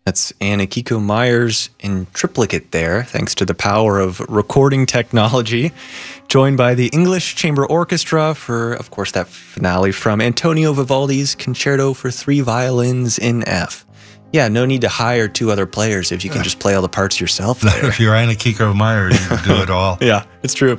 That's Anakiko Myers in triplicate there, thanks to the power of recording technology. Joined by the English Chamber Orchestra for, of course, that finale from Antonio Vivaldi's Concerto for 3 Violins in F. Yeah, no need to hire 2 other players if you can just play all the parts yourself there. If you're Anakiko Myers, you can do it all. Yeah, it's true.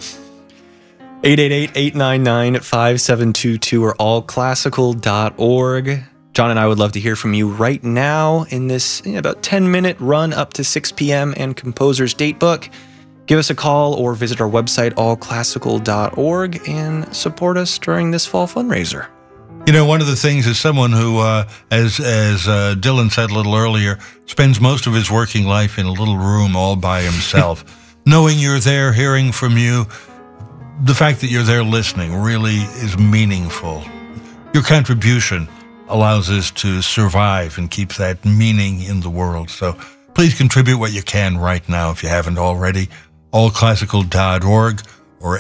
888-899-5722 or allclassical.org. John and I would love to hear from you right now in this about 10-minute run up to 6 p.m. and Composer's Datebook. Give us a call or visit our website, allclassical.org, and support us during this fall fundraiser. You know, one of the things is someone who, as Dylan said a little earlier, spends most of his working life in a little room all by himself. Knowing you're there, hearing from you, the fact that you're there listening really is meaningful. Your contribution allows us to survive and keep that meaning in the world. So please contribute what you can right now if you haven't already. allclassical.org or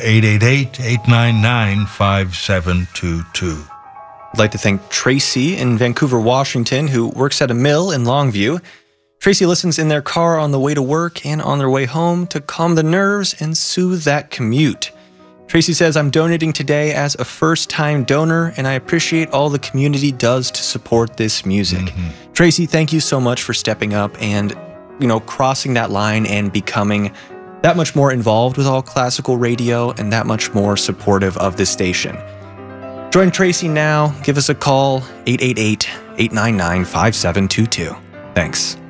888-899-5722. I'd like to thank Tracy in Vancouver, Washington, who works at a mill in Longview. Tracy listens in their car on the way to work and on their way home to calm the nerves and soothe that commute. Tracy says, I'm donating today as a first-time donor, and I appreciate all the community does to support this music. Tracy, thank you so much for stepping up and, crossing that line and becoming that much more involved with All Classical Radio and that much more supportive of this station. Join Tracy now. Give us a call, 888-899-5722. Thanks.